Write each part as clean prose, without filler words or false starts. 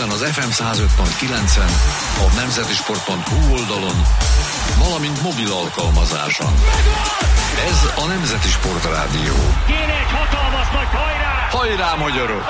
interneten az FM 105.9-en, a nemzetisport.hu oldalon, valamint mobil alkalmazáson. Ez a Nemzeti Sport Rádió. Kéne egy hatalmas nagy hajrá! Hajrá, magyarok!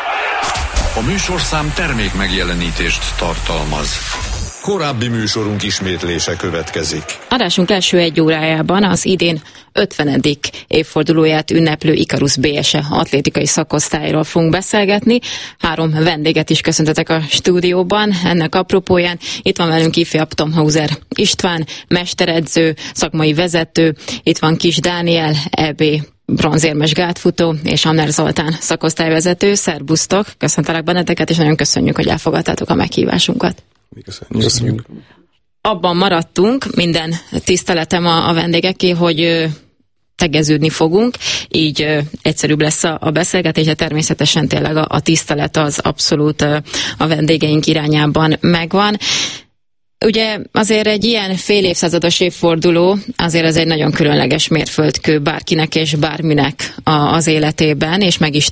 A műsorszám termék megjelenítést tartalmaz. Korábbi műsorunk ismétlése következik. Adásunk első egy órájában az idén 50. évfordulóját ünneplő Ikarus BSE atlétikai szakosztályról fogunk beszélgetni. 3 vendéget is köszöntetek a stúdióban. Ennek apropóján itt van velünk ifjabb Thomhauser István, mesteredző, szakmai vezető, itt van Kis Dániel, EB bronzérmes gátfutó, és Amner Zoltán szakosztályvezető. Szerbusztok, köszöntelek benneteket, és nagyon köszönjük, hogy elfogadtátok a meghívásunkat. Köszönjük. Abban maradtunk, minden tiszteletem a vendégeké, hogy tegeződni fogunk, így egyszerűbb lesz a beszélgetés, de természetesen tényleg a tisztelet az abszolút a vendégeink irányában megvan. Ugye azért egy ilyen fél évszázados évforduló, azért ez egy nagyon különleges mérföldkő bárkinek és bárminek az életében, és meg is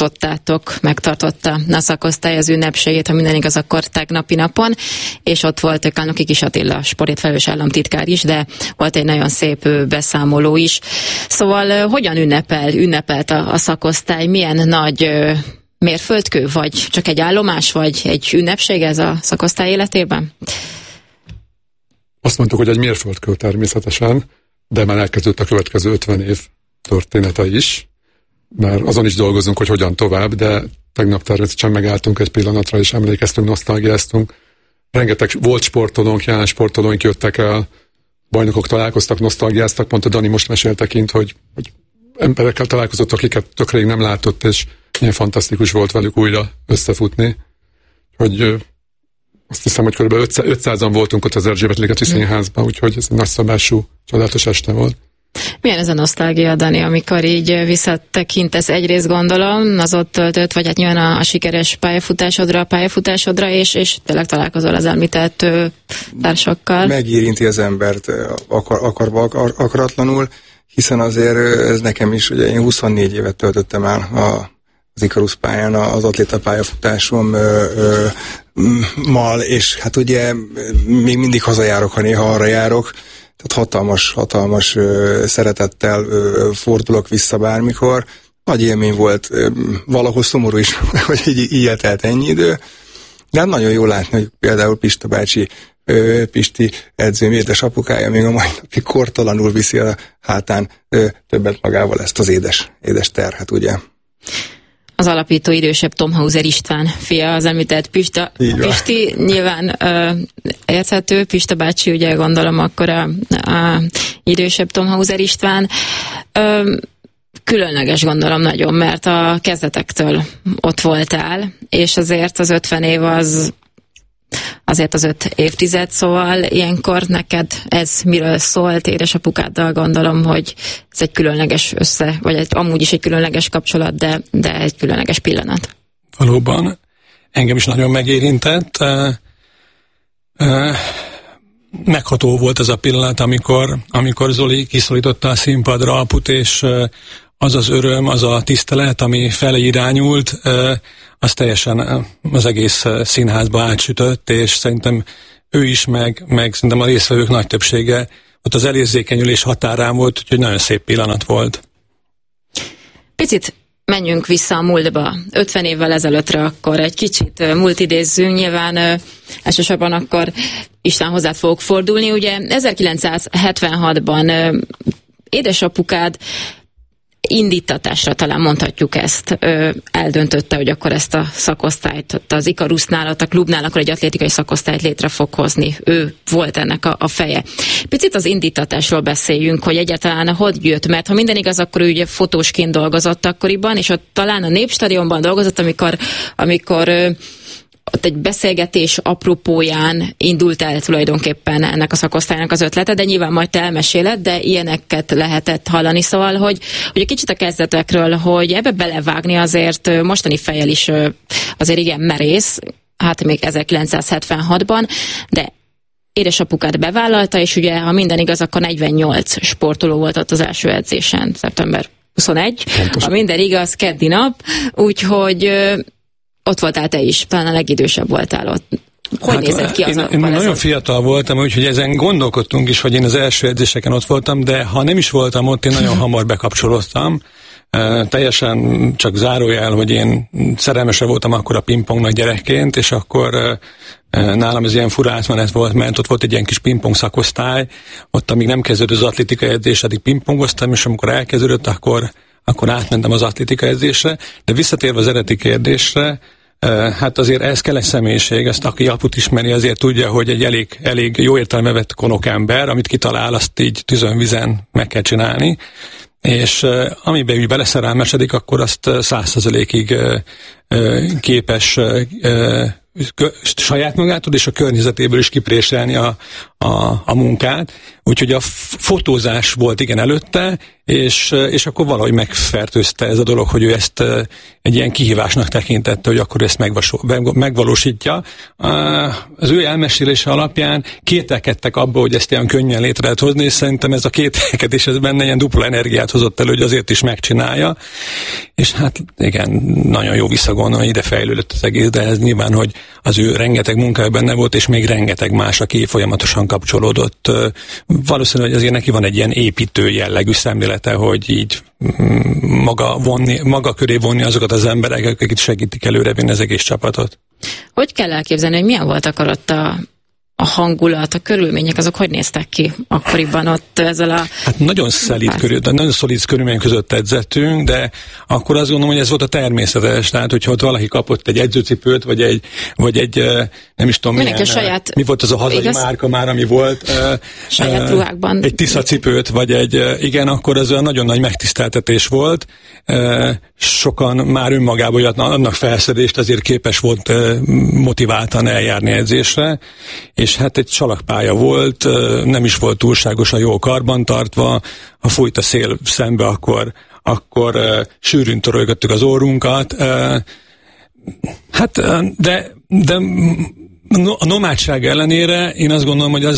megtartotta a szakosztály az ünnepségét, ha minden igaz, akkor tegnapi napon, és ott volt Kálnoki Kis Attila sportért felelős államtitkár is, de volt egy nagyon szép beszámoló is. Szóval hogyan ünnepelt a szakosztály, milyen nagy mérföldkő, vagy csak egy állomás, vagy egy ünnepség ez a szakosztály életében? Azt mondtuk, hogy egy mérföldkő természetesen, de már elkezdődött a következő 50 év története is, mert azon is dolgozunk, hogy hogyan tovább, de tegnap természetesen megálltunk egy pillanatra, és emlékeztünk, nosztalgiáztunk. Rengeteg volt sportolónk, jelen sportolóink jöttek el, bajnokok találkoztak, nosztalgiáztak, pont a Dani most mesélte kint, hogy emberekkel találkozott, akiket tökre rég nem látott, és milyen fantasztikus volt velük újra összefutni, hogy azt hiszem, hogy kb. 500-an voltunk ott az Erzsébet-ligeti Színházban, úgyhogy ez egy nagyszabású, csodálatos este volt. Milyen ez a nosztalgia, Dani, amikor így visszatekintesz, egyrészt gondolom, az ott töltött, vagy hát nyilván a sikeres pályafutásodra, és tényleg találkozol az említett társakkal. Megérinti az embert akarva, akaratlanul, hiszen azért ez nekem is, ugye én 24 évet töltöttem el az Ikarus pályán, az atléta pályafutásommal, és hát ugye még mindig hazajárok, ha néha arra járok, tehát hatalmas szeretettel fordulok vissza bármikor. Nagy élmény volt, valahol szomorú is, hogy így eltelt ennyi idő, de hát nagyon jó látni, hogy például Pista bácsi, Pisti edzőm, édesapukája még a mai napig kortalanul viszi a hátán többet magával ezt az édes terhet, ugye. Az alapító idősebb Thomhauser István fia, az említett Pisti, nyilván érthető, Pista bácsi, ugye gondolom akkor a idősebb Thomhauser István. Különleges gondolom nagyon, mert a kezdetektől ott voltál, és azért az 50 év azért az 5 évtized, szóval ilyenkor neked ez miről szólt? Édesapukáddal gondolom, hogy ez egy különleges vagy amúgy is egy különleges kapcsolat, de egy különleges pillanat. Valóban. Engem is nagyon megérintett. Megható volt ez a pillanat, amikor Zoli kiszólította a színpadra Aput, és az az öröm, az a tisztelet, ami felé irányult, az teljesen az egész színházba átsütött, és szerintem ő is, meg szerintem a résztvevők nagy többsége ott az elérzékenyülés határán volt, úgyhogy nagyon szép pillanat volt. Picit menjünk vissza a múltba. 50 évvel ezelőttre akkor egy kicsit múlt idézzünk, nyilván elsősorban akkor István hozzád fogok fordulni. Ugye 1976-ban édesapukád indítatásra, talán mondhatjuk ezt, eldöntötte, hogy akkor ezt a szakosztályt az Ikarusnál, a klubnál akkor egy atlétikai szakosztályt létre fog hozni. Ő volt ennek a feje. Picit az indítatásról beszéljünk, hogy egyáltalán hogy jött, mert ha minden igaz, akkor ő ugye fotósként dolgozott akkoriban, és ott talán a Népstadionban dolgozott, amikor ott egy beszélgetés apropóján indult el tulajdonképpen ennek a szakosztálynak az ötlete, de nyilván majd te elmeséled, de ilyeneket lehetett hallani. Szóval, hogy egy kicsit a kezdetekről, hogy ebbe belevágni azért mostani fejjel is azért igen merész, hát még 1976-ban, de édesapukád bevállalta, és ugye, ha minden igaz, akkor 48 sportoló volt ott az első edzésen, szeptember 21. Ha minden igaz, keddi nap, úgyhogy ott voltál te is, talán a legidősebb voltál ott. Hogy nézett ki az én nagyon fiatal voltam, úgyhogy ezen gondolkodtunk is, hogy én az első edzéseken ott voltam, de ha nem is voltam ott, én nagyon hamar bekapcsolódtam. Teljesen csak zárójel, hogy én szerelmese voltam akkor a pingpongnak gyerekként, és akkor nálam ez ilyen fura átmenet volt, mert ott volt egy ilyen kis pingpong szakosztály, ott amíg nem kezdődött az atlétika edzés, addig pingpongoztam, és amikor elkezdődött, akkor átmentem az atlétika edzésre, de visszatérve az eredeti kérdésre, hát azért ez kell egy személyiség, ezt aki aput ismeri, azért tudja, hogy egy elég jó értelembe vett konokember, amit kitalál, azt így tűzön-vizen meg kell csinálni, és amiben úgy beleszerelmesedik, akkor azt 100%-ig képes saját magától és a környezetéből is kipréselni a munkát. Úgyhogy a fotózás volt igen előtte, és akkor valahogy megfertőzte ez a dolog, hogy ő ezt egy ilyen kihívásnak tekintette, hogy akkor ezt megvalósítja. Az ő elmesélése alapján kételkedtek abba, hogy ezt ilyen könnyen létre lehet hozni, és szerintem ez a kételkedés ez benne ilyen dupla energiát hozott elő, hogy azért is megcsinálja. És hát igen, nagyon jó visszagondolni, ide fejlődött az egész, de ez nyilván, hogy az ő rengeteg munkája benne volt, és még rengeteg más, aki folyamatosan kapcsolódott. Valószínűleg azért neki van egy ilyen építő jellegű szemlélete, hogy így maga köré vonni azokat az emberek, akik segítik előrevinni az egész csapatot. Hogy kell elképzelni, hogy milyen volt akkor ott a hangulat, a körülmények, azok hogy néztek ki akkoriban ott ezzel a... Hát nagyon szolid körülmények között edzettünk, de akkor azt gondolom, hogy ez volt a természetes, tehát hogyha ott valaki kapott egy edzőcipőt, vagy egy nem is tudom milyen, saját, mi volt az a hazai márka már, ami volt. Saját ruhákban. Egy Tisza cipőt, vagy igen, akkor ez olyan nagyon nagy megtiszteltetés volt. Sokan már önmagában annak felszedést azért képes volt motiváltan eljárni edzésre, és hát egy salakpálya volt, nem is volt túlságosan jól karbantartva, ha fújt a szél szembe, akkor sűrűn törölgöttük az orrunkat. Hát, de a nomádság ellenére én azt gondolom, hogy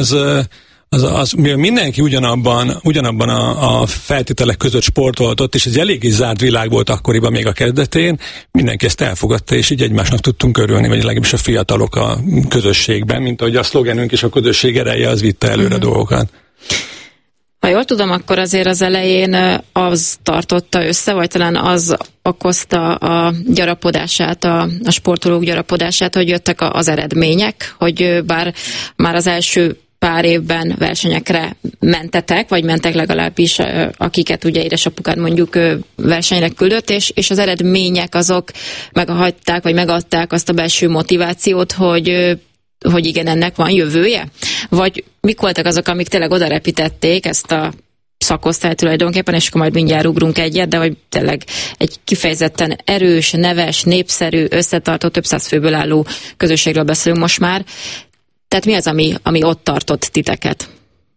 az mivel mindenki ugyanabban a feltételek között sportoltott, és ez eléggé zárt világ volt akkoriban még a kezdetén, mindenki ezt elfogadta, és így egymásnak tudtunk örülni, vagy legalábbis a fiatalok a közösségben, mint ahogy a szlogenünk is, a közösség ereje, az vitte előre a dolgokat. Ha jól tudom, akkor azért az elején az tartotta össze, vagy talán az okozta a gyarapodását, a sportolók gyarapodását, hogy jöttek az eredmények, hogy bár már az első pár évben versenyekre mentetek, vagy mentek legalábbis, akiket ugye édesapukád mondjuk versenyre küldött, és az eredmények azok meghagyták, vagy megadták azt a belső motivációt, hogy igen, ennek van jövője? Vagy mik voltak azok, amik tényleg odarepítették ezt a szakosztályt tulajdonképpen, és akkor majd mindjárt ugrunk egyet, de hogy tényleg egy kifejezetten erős, neves, népszerű, összetartó, több száz főből álló közösségről beszélünk most már. Tehát mi az, ami ott tartott titeket?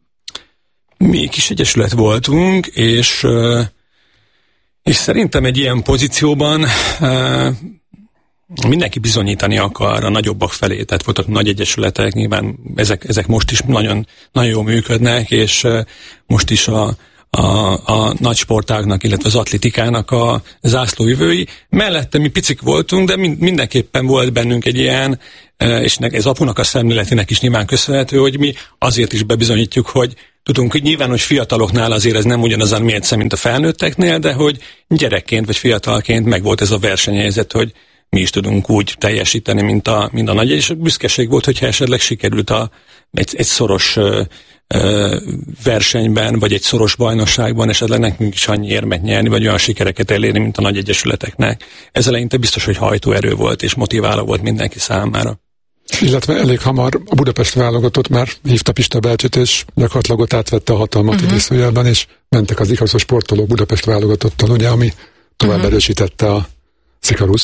Mi kis egyesület voltunk, és szerintem egy ilyen pozícióban mindenki bizonyítani akar a nagyobbak felé, tehát voltak nagy egyesületek, nyilván ezek most is nagyon, nagyon jól működnek, és most is a nagy sportágnak, illetve az atlétikának a zászlóvivői. Mellette mi picik voltunk, de mindenképpen volt bennünk egy ilyen, és ez apunak a szemléletének is nyilván köszönhető, hogy mi azért is bebizonyítjuk, hogy tudunk, hogy nyilván, hogy fiataloknál azért ez nem ugyanazon mérce, mint a felnőtteknél, de hogy gyerekként vagy fiatalként megvolt ez a versenyhelyzet, hogy mi is tudunk úgy teljesíteni, mint a nagy, és büszkeség volt, hogyha esetleg sikerült egy szoros versenyben, vagy egy szoros bajnokságban esetleg nekünk is annyi érmet nyerni, vagy olyan sikereket elérni, mint a nagy egyesületeknek. Ez eleinte biztos, hogy hajtóerő volt, és motiváló volt mindenki számára. Illetve elég hamar a Budapest válogatott már hívta Pista Belcsöt, és gyakorlatilag ott átvette a hatalmat idézőjelben, és mentek az ikaruszos sportolók Budapest válogatottal, ugye, ami tovább erősítette a Sikaruszt.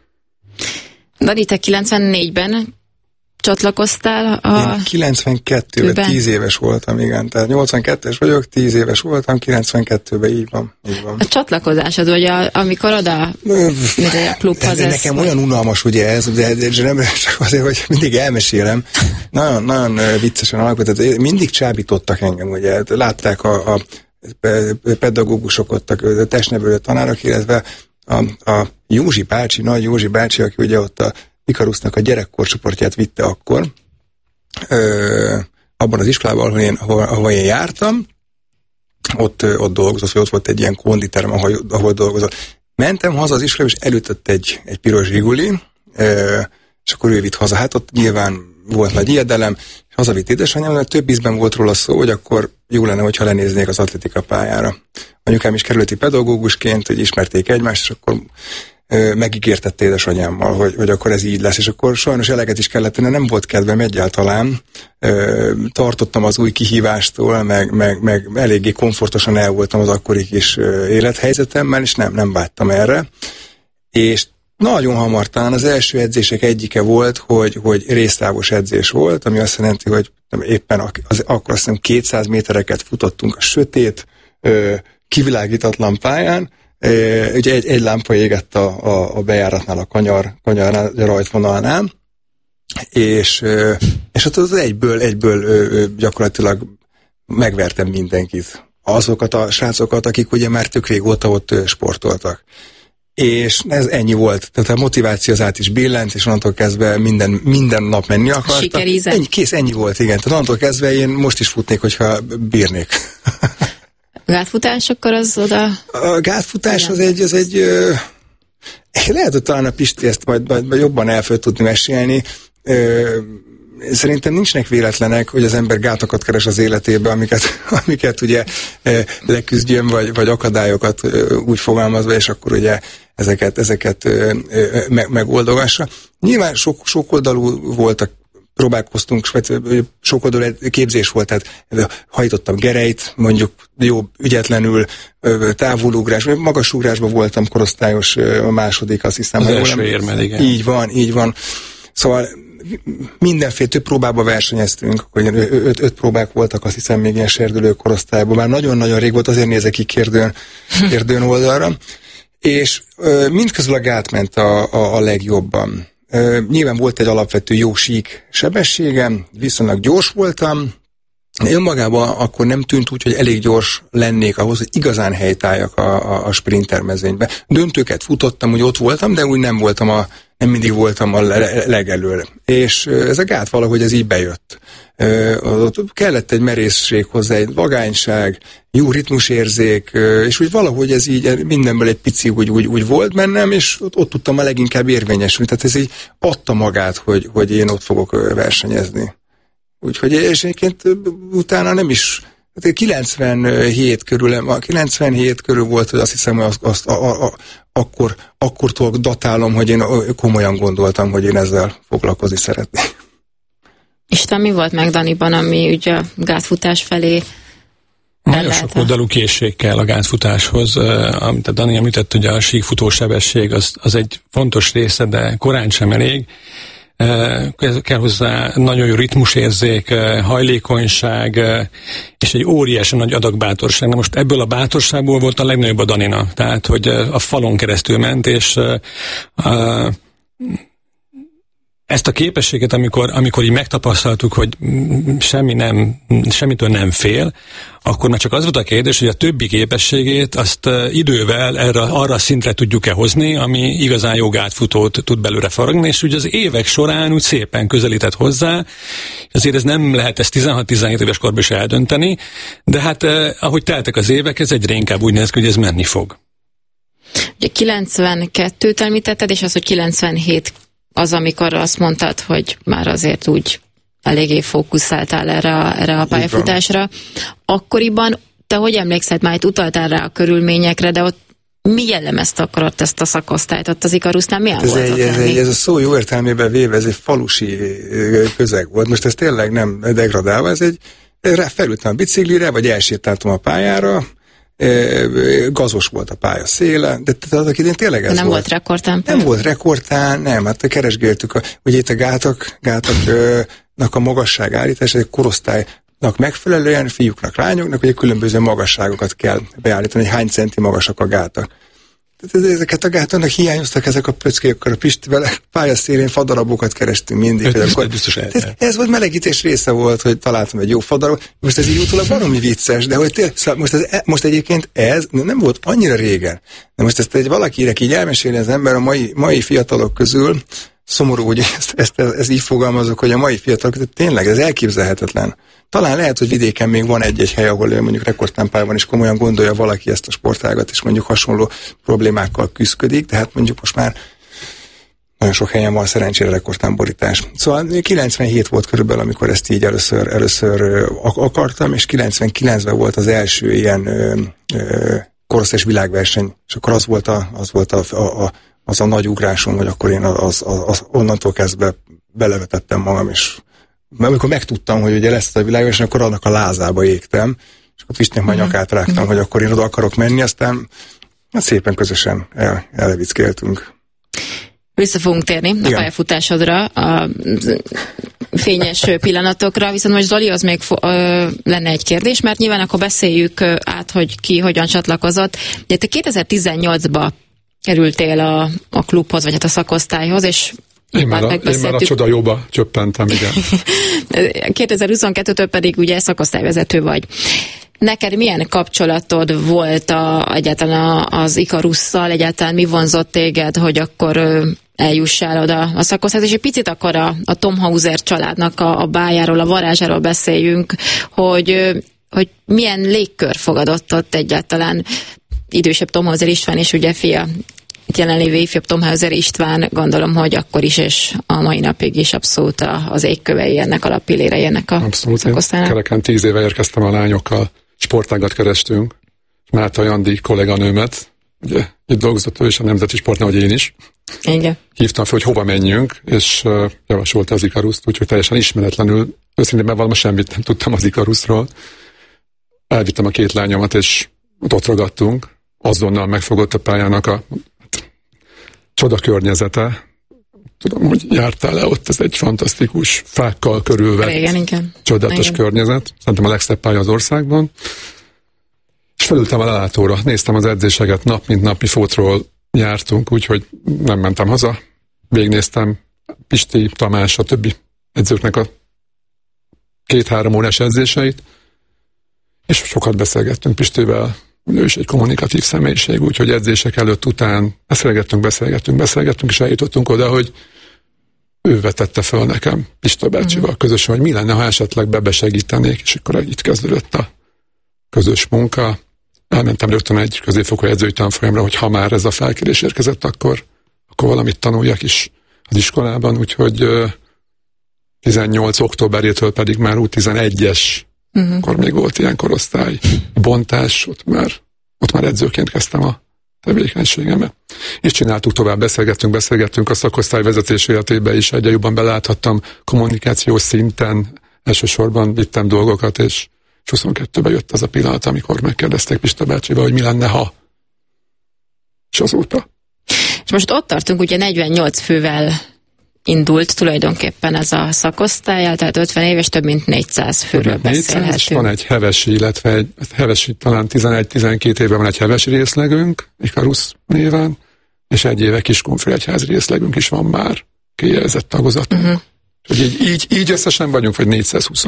Dani, te 94-ben csatlakoztál Én 92-ben 10 éves voltam, igen. Tehát 82-es vagyok, 10 éves voltam, 92-ben így van. A csatlakozásod, vagy amikor oda a klubhoz ez... Nekem olyan unalmas ugye ez, de nem csak azért, hogy mindig elmesélem. Nagyon, nagyon viccesen alakult. Tehát mindig csábítottak engem, ugye. Látták a pedagógusok ott, a testnevelő tanárok, illetve a Józsi bácsi, nagy Józsi bácsi, aki ugye ott a Ikarusznak a gyerekkorcsoportját vitte akkor, abban az iskolában, ahol én jártam, ott dolgozott, vagy ott volt egy ilyen konditerem, ahol dolgozott. Mentem haza az iskolába, és elütött egy piros Zsiguli, és akkor ő vitt haza. Hát ott nyilván volt nagy ijedelem, és hazavitt édesanyám, mert több ízben volt róla szó, hogy akkor jó lenne, hogyha lenéznék az atlétika pályára. Anyukám is kerületi pedagógusként, hogy ismerték egymást, és akkor megígértette édesanyámmal, hogy akkor ez így lesz, és akkor sajnos eleget is kellett tenni, nem volt kedvem egyáltalán. Tartottam az új kihívástól, meg eléggé komfortosan el voltam az akkori kis élethelyzetemmel, és nem vágytam erre. És nagyon hamar, talán az első edzések egyike volt, hogy résztávos edzés volt, ami azt jelenti, hogy éppen akkor azt hiszem 200 métereket futottunk a sötét, kivilágítatlan pályán. Ugye egy lámpa égett a bejáratnál, a kanyarnál, a rajtvonalnál, és ott az egyből gyakorlatilag megvertem mindenkit. Azokat a srácokat, akik ugye már tök régóta ott sportoltak. És ez ennyi volt. Tehát a motiváció az át is billent, és onnantól kezdve minden nap menni akartam. Sikerízett. Ennyi volt, igen. Tehát onnantól kezdve én most is futnék, hogyha bírnék. Gátfutás, akkor az oda... A gátfutás az egy lehet, hogy talán a Pisti ezt majd jobban el föl tudni mesélni. Szerintem nincsenek véletlenek, hogy az ember gátakat keres az életébe, amiket ugye leküzdjön, vagy akadályokat úgy fogalmazva, és akkor ugye ezeket megoldogassa. Nyilván sokoldalú voltak, próbálkoztunk, sokoldalú képzés volt, tehát hajtottam gerejt, mondjuk jó ügyetlenül, távolugrás, magasugrásban voltam korosztályos, a második, azt hiszem. Az első érmed, igen. Így van. Szóval mindenféle több próbába versenyeztünk, hogy 5 próbák voltak, azt hiszem még ilyen serdülő korosztályban, már nagyon-nagyon rég volt, azért nézek ki kérdőn oldalra, és mindközül a gát ment a legjobban. Nyilván volt egy alapvető jó sík sebességem, viszonylag gyors voltam, önmagában akkor nem tűnt úgy, hogy elég gyors lennék ahhoz, hogy igazán helytálljak a sprinter mezőnybe. Döntőket futottam, úgy ott voltam, de úgy nem mindig voltam a legelőre. És ez a gát valahogy ez így bejött. Kellett egy merészség hozzá, egy vagányság, jó ritmusérzék, és úgy valahogy ez így mindenből egy pici úgy volt bennem, és ott tudtam a leginkább érvényesülni. Tehát ez így adta magát, hogy én ott fogok versenyezni. Úgyhogy és egyébként utána nem is, 97 körül volt, hogy azt hiszem, hogy akkortól datálom, hogy én komolyan gondoltam, hogy én ezzel foglalkozni szeretnék. És mi volt meg Daniban, ami ugye a gátfutás felé nagyon sok oldalú készség kell a gátfutáshoz. Amit a Dani említett, hogy a síkfutó sebesség az egy fontos része, de korán sem elég. Kell hozzá nagyon jó ritmusérzék, hajlékonyság, és egy óriási nagy adag bátorság. Na most ebből a bátorságból volt a legnagyobb a Danina. Tehát, hogy a falon keresztül ment, és ezt a képességet, amikor így megtapasztaltuk, hogy semmitől nem fél, akkor már csak az volt a kérdés, hogy a többi képességét azt idővel arra a szintre tudjuk-e hozni, ami igazán jó gátfutót tud belőle faragni, és ugye az évek során úgy szépen közelített hozzá, azért ez nem lehet ezt 16-17 éves korban is eldönteni, de hát ahogy teltek az évek, ez egyre inkább úgy néz ki, hogy ez menni fog. Ugye 92-t említetted, és az, hogy 97 az, amikor azt mondtad, hogy már azért úgy eléggé fókuszáltál erre a pályafutásra. Akkoriban, te hogy emlékszel, már itt utaltál rá a körülményekre, de ott mi jellemezte akkor ott ezt a szakosztályt? Ott az Ikarusznál milyen volt? Ez a szó jó értelmében véve, ez egy falusi közeg volt. Most ez tényleg nem degradálva, felültem a biciklire, vagy elsétáltam a pályára, gazos volt a pálya széle, de tehát idén tényleg ez nem volt rekordtán? Nem volt rekordtán, nem, hát keresgéltük, ugye itt a gátaknak a magasság állítása, egy korosztálynak megfelelően, fiúknak, lányoknak, ugye különböző magasságokat kell beállítani, hogy hány centi magasak a gátak. ezeket a gátonnak hiányoztak ezek a pöckék, akkor a Pistivel pályaszélén fadarabokat kerestünk mindig. Ez volt melegítés része volt, hogy találtam egy jó fadarabot. Most ez így utólag valami vicces, de hogy most egyébként ez nem volt annyira régen. De most ezt valakinek így elmeséli az ember a mai fiatalok közül, szomorú, hogy ez így fogalmazok, hogy a mai fiatalok, tényleg ez elképzelhetetlen. Talán lehet, hogy vidéken még van egy-egy hely, ahol mondjuk rekordtámpában is komolyan gondolja valaki ezt a sportágat, és mondjuk hasonló problémákkal küszködik, de hát mondjuk most már nagyon sok helyen van szerencsére rekordtámborítás. Szóval 97 volt körülbelül, amikor ezt így először akartam, és 99-ben volt az első ilyen korosztályos világverseny, és akkor az a nagy ugrásom, hogy akkor én onnantól kezdve belevetettem magam, és amikor megtudtam, hogy ugye lesz a világverseny, akkor annak a lázába égtem, és akkor Pistinek majd nyakát rágtam, hogy akkor én oda akarok menni, aztán szépen közösen elvickéltünk. Vissza fogunk térni a pályafutásodra, a fényes pillanatokra, viszont most Zolihoz még lenne egy kérdés, mert nyilván akkor beszéljük át, hogy ki hogyan csatlakozott. De te 2018-ba kerültél a klubhoz, vagy hát a szakosztályhoz, és én már a csoda jóba csöppentem, igen. 2022-től pedig ugye szakosztályvezető vagy. Neked milyen kapcsolatod volt egyáltalán az Ikarusszal, egyáltalán mi vonzott téged, hogy akkor eljussál oda a szakosztályhoz, és egy picit akkor a Tom Hauser családnak a bájáról, a varázsáról beszéljünk, hogy milyen légkör fogadott ott egyáltalán idősebb Tom Hauser István, és ugye fia, itt jelenlévő ifjabb Tom Hauser István, gondolom, hogy akkor is, és a mai napig is abszolút az égkövei ennek, a lappillérei ennek a szakosztálynak. Kereken 10 éve érkeztem a lányokkal, sportágat kerestünk, Máta Jandi kolléganőmet, ugye itt dolgozott ő is a Nemzeti Sportnál, hogy én is. Igen. Hívtam fel, hogy hova menjünk, és javasolta az Ikaruszt, úgyhogy teljesen ismeretlenül, őszintén bevallom, semmit nem tudtam az Ikaruszról. Elvittem a 2 lányomat, és ott ragadtunk. Azonnal megfogott a pályának a csoda környezete. Tudom, hogy jártál le ott, ez egy fantasztikus, fákkal körülvett, csodálatos környezet. Szerintem a legszebb pálya az országban. És felültem a lelátóra, néztem az edzéseket, nap mint nap, mi Fótról jártunk, úgyhogy nem mentem haza. Végignéztem Pisti, Tamás, a többi edzőknek a 2-3 órás edzéseit, és sokat beszélgettünk Pistivel. Ő is egy kommunikatív személyiség, úgyhogy edzések előtt, után beszélgettünk, és eljutottunk oda, hogy ő vetette fel nekem Pista bácsival közösen, hogy mi lenne, ha esetleg besegítenék, és akkor itt kezdődött a közös munka. Elmentem rögtön egy középfokú edzői tanfolyamra, hogy ha már ez a felkérés érkezett, akkor valamit tanuljak is az iskolában, úgyhogy 18 októberétől pedig már úgy 11-es, akkor még volt ilyen korosztály bontás, ott már edzőként kezdtem a tevékenységemet. És csináltuk tovább, beszélgettünk a szakosztály vezetés életébe is, egyre jobban beláthattam kommunikációs szinten, elsősorban vittem dolgokat, és 22-ben jött az a pillanat, amikor megkérdezték Pista bácsival, hogy mi lenne, ha. És azóta. És most ott tartunk, ugye 48 fővel indult tulajdonképpen ez a szakosztály, tehát 50 éves, több mint 400 főről beszélhetünk. És van egy hevesi, illetve egy hevesi, talán 11-12 éve van egy hevesi részlegünk, Ikarusz néven, és egy éve Kiskunfélegyházi részlegünk is van már, kijelzett tagozatunk. Így összesen vagyunk, vagy 420.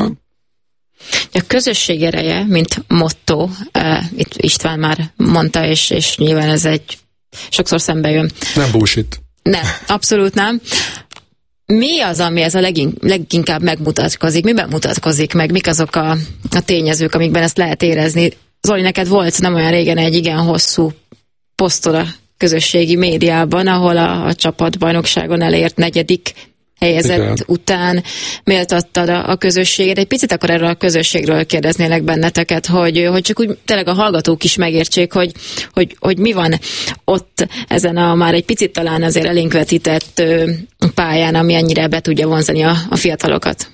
A közösség ereje, mint motto, itt István már mondta, és nyilván ez egy sokszor szembe jön. Nem bullshit. Nem, abszolút nem. Mi az, ami ez a leginkább megmutatkozik? Miben mutatkozik meg? Mik azok a tényezők, amikben ezt lehet érezni? Zoli, neked volt nem olyan régen egy igen hosszú posztod a közösségi médiában, ahol a csapatbajnokságon elért 4. helyezett után méltattad a közösséget. Egy picit akkor erről a közösségről kérdeznélek benneteket, hogy csak úgy tényleg a hallgatók is megértsék, hogy mi van ott ezen a már egy picit talán azért elénk vetített pályán, ami ennyire be tudja vonzani a fiatalokat.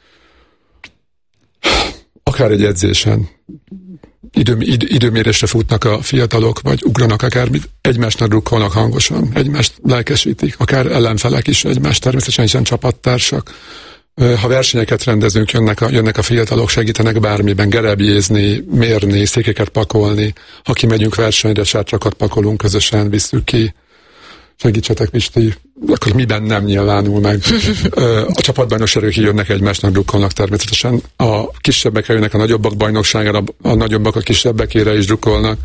Akár egy edzésen időmérésre futnak a fiatalok, vagy ugranak akármit, egymásnak drukkolnak hangosan, egymást lelkesítik, akár ellenfelek is egymást, természetesen csapatttársak. Ha versenyeket rendezünk, jönnek a fiatalok, segítenek bármiben, gerebjézni, mérni, székeket pakolni. Ha kimegyünk versenyre, sátrakat pakolunk, közösen visszük ki. Segítsetek, Pisti, akkor miben nem nyilvánul meg. A csapatbajnokságok jönnek egymásnak, drukkolnak természetesen. A kisebbek jönnek a nagyobbak bajnokságára, a nagyobbak a kisebbekére is drukkolnak.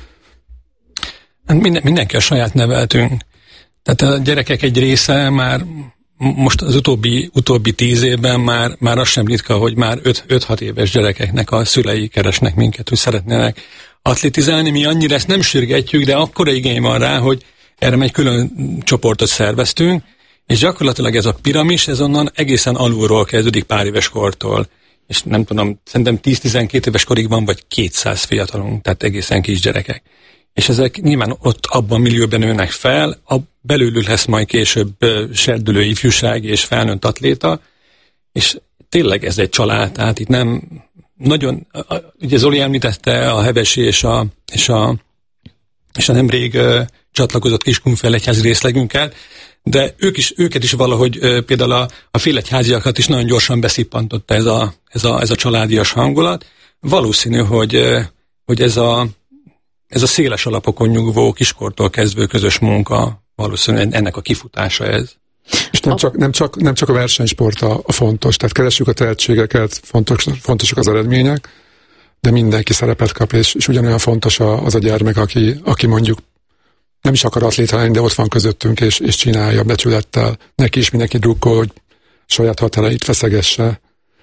Mindenki a saját neveltünk. Tehát a gyerekek egy része már most az utóbbi 10 évben már az sem ritka, hogy már 5-6 éves gyerekeknek a szülei keresnek minket, hogy szeretnének atlétizálni. Mi annyira ezt nem sürgetjük, de akkora igény van rá, hogy erre egy külön csoportot szerveztünk, és gyakorlatilag ez a piramis, ez onnan egészen alulról kezdődik pár éves kortól. És nem tudom, szerintem 10-12 éves korig van, vagy 200 fiatalunk, tehát egészen kis gyerekek. És ezek nyilván ott abban a millióban nőnek fel, belőlük lesz majd később serdülő ifjúság és felnőtt atléta, és tényleg ez egy család, tehát itt nem nagyon, ugye Zoli említette a Hevesi és a nemrég csatlakozott Kiskunfélegyházi részlegünket, de őket is valahogy például a félegyháziakat is nagyon gyorsan beszippantotta ez a családias hangulat. Valószínű, hogy ez a széles alapokon nyugvó, kiskortól kezdve közös munka, valószínűleg ennek a kifutása ez. És nem csak a versenysport a fontos, tehát keressük a tehetségeket, fontosak az eredmények, de mindenki szerepet kap, és ugyanolyan fontos az a gyermek, aki mondjuk nem is akar atléta lenni, de ott van közöttünk, és csinálja becsülettel. Neki is mindenki drukkol, hogy saját határait feszegesse.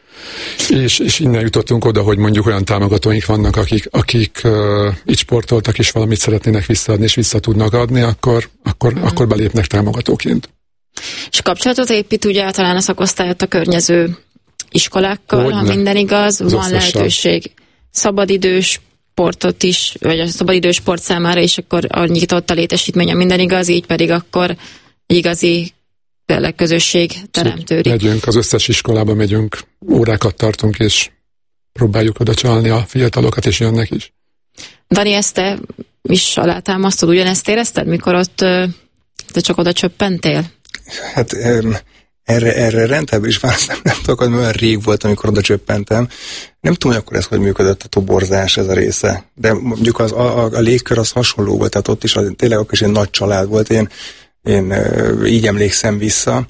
És innen jutottunk oda, hogy mondjuk olyan támogatóink vannak, akik így sportoltak, és valamit szeretnének visszaadni, és vissza tudnak adni, akkor belépnek támogatóként. És kapcsolatot épít ugye talán a szakosztályot a környező iskolákkal, ha minden igaz, van lehetőség szabadidős sportot is, vagy a szabadidős sport számára is, akkor a nyitott a létesítmény, minden igaz, így pedig akkor igazi tényleg közösség teremtődik. Megyünk, az összes iskolába megyünk, órákat tartunk, és próbáljuk oda csalni a fiatalokat, és jönnek is. Dani, ezt te is alátámasztod, ugyanezt érezted, mikor ott te csak oda csöppentél? Hát erre rendben is válaszolni nem tudok, mert olyan rég volt, amikor oda csöppentem. Nem tudom, hogy akkor ez hogy működött a toborzás, ez a része. De mondjuk a légkör az hasonló volt, tehát ott is tényleg akkor is egy nagy család volt. Én így emlékszem vissza.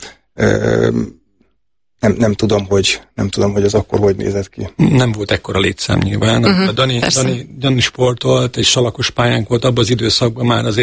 Nem tudom, hogy az akkor hogy nézett ki. Nem volt ekkora létszám nyilván. A Dani sportolt, és salakos pályánk volt abban az időszakban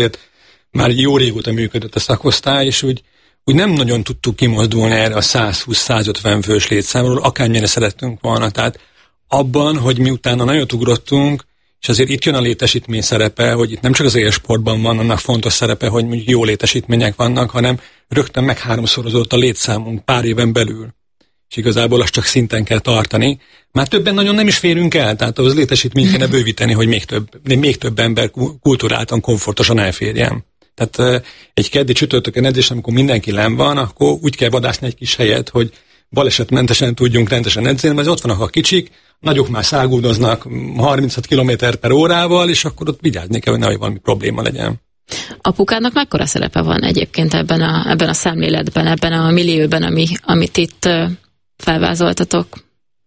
már jó régóta működött a szakosztály, és úgy nem nagyon tudtuk kimozdulni erre a 120-150 fős létszámról, akármilyen szerettünk volna. Tehát abban, hogy mi utána nagyot ugrottunk, és azért itt jön a létesítmény szerepe, hogy itt nem csak az élsportban van annak fontos szerepe, hogy mondjuk jó létesítmények vannak, hanem rögtön megháromszorozott a létszámunk pár éven belül. És igazából azt csak szinten kell tartani. Már többen nagyon nem is férünk el, tehát az létesítményt kéne bővíteni, hogy még több ember kulturáltan, komfortosan elférjen. Tehát egy keddi csütörtökön edzés, amikor mindenki len van, akkor úgy kell vadászni egy kis helyet, hogy balesetmentesen tudjunk rendesen edzeni, mert ott vannak a kicsik, nagyok már száguldoznak 36 km/h, és akkor ott vigyázni kell, hogy nehogy valami probléma legyen. Apukának mekkora szerepe van egyébként ebben a szemléletben, ebben a millióben, amit itt felvázoltatok?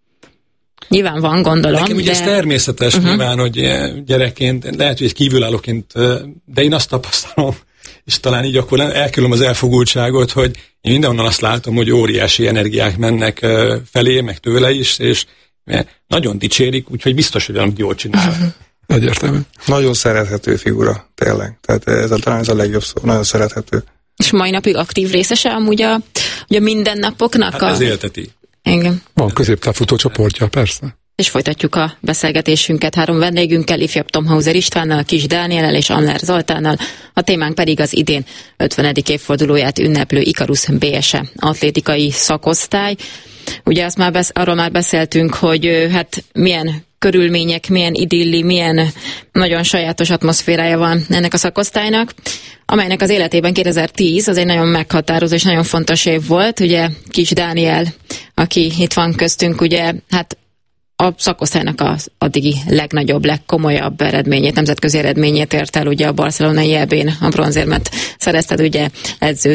Nyilván van, gondolom. Nekem ugye ez természetes nyilván, hogy gyerekként, lehet, hogy egy kívülállóként, de én azt tapasztalom, és talán így akkor elkerülöm az elfogultságot, hogy én mindenhonnan azt látom, hogy óriási energiák mennek felé, meg tőle is, és nagyon dicsérik, úgyhogy biztos, hogy valamit jól csinál. Egyértelmű. Nagyon szerethető figura, tényleg. Tehát talán ez a legjobb szó, nagyon szerethető. És mai napig aktív részese amúgy a mindennapoknak? Hát ez élteti. Igen. Van középtávfutó csoportja, persze. És folytatjuk a beszélgetésünket 3 vendégünkkel, ifjabb Tomhauser Istvánnal, Kis Dániellel és Amler Zoltánnal. A témánk pedig az idén 50. évfordulóját ünneplő Ikarus BSE atlétikai szakosztály. Ugye arról már beszéltünk, hogy hát milyen körülmények, milyen idilli, milyen nagyon sajátos atmoszférája van ennek a szakosztálynak, amelynek az életében 2010 az egy nagyon meghatározó és nagyon fontos év volt. Ugye Kis Dániel, aki itt van köztünk, ugye hát a szakosztálynak az addigi legnagyobb, legkomolyabb eredményét, nemzetközi eredményét ért el ugye a barcelonai EB-n, a bronzérmet szerezted ugye edződ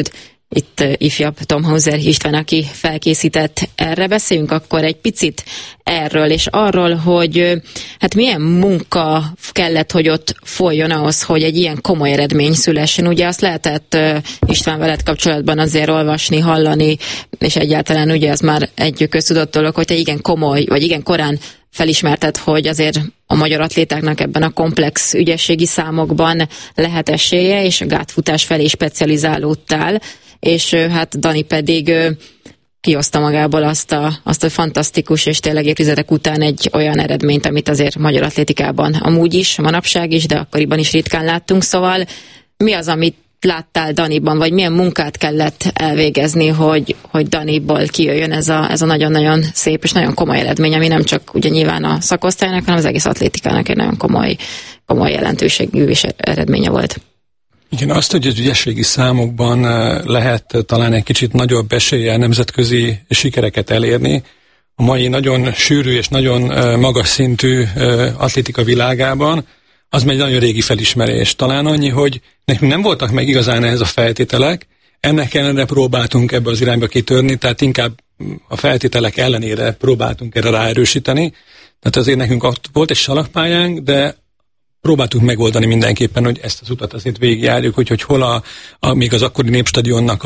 itt ifjabb Tom Hauser István, aki felkészített erre. Beszéljünk akkor egy picit erről, és arról, hogy hát milyen munka kellett, hogy ott folyjon ahhoz, hogy egy ilyen komoly eredmény szülessen. Ugye azt lehetett István veled kapcsolatban azért olvasni, hallani, és egyáltalán ugye ez már egy köztudott dolog, hogy te igen komoly, vagy igen korán felismerted, hogy azért a magyar atlétáknak ebben a komplex ügyességi számokban lehet esélye, és a gátfutás felé specializálódtál, és hát Dani pedig kihozta magából azt a fantasztikus és tényleg évtizedek után egy olyan eredményt, amit azért magyar atlétikában amúgy is, manapság is, de akkoriban is ritkán láttunk. Szóval mi az, amit láttál Daniban, vagy milyen munkát kellett elvégezni, hogy Daniból kijöjjön ez a nagyon-nagyon szép és nagyon komoly eredmény, ami nem csak ugye nyilván a szakosztálynak, hanem az egész atlétikának egy nagyon komoly jelentőségű és eredménye volt. Igen, azt, hogy az ügyességi számokban lehet talán egy kicsit nagyobb eséllyel nemzetközi sikereket elérni, a mai nagyon sűrű és nagyon magas szintű atlétika világában, az egy nagyon régi felismerés. Talán annyi, hogy nekünk nem voltak meg igazán ehhez a feltételek, ennek ellenére próbáltunk ebbe az irányba kitörni, tehát inkább a feltételek ellenére próbáltunk erre ráerősíteni. Tehát azért nekünk volt egy salakpályánk, de próbáltuk megoldani mindenképpen, hogy ezt az utat azért végigjárjuk, hogy hol még az akkori Népstadionnak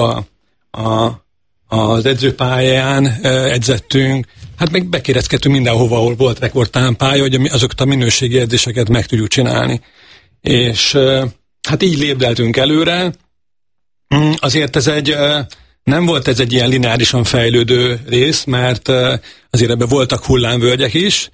az edzőpályán edzettünk, hát meg bekéreckedtünk mindenhova, ahol volt rekordtámpálya, hogy azokat a minőségi edzéseket meg tudjuk csinálni. És hát így lépdeltünk előre. Azért nem volt ez egy ilyen lineárisan fejlődő rész, mert azért ebben voltak hullámvölgyek is.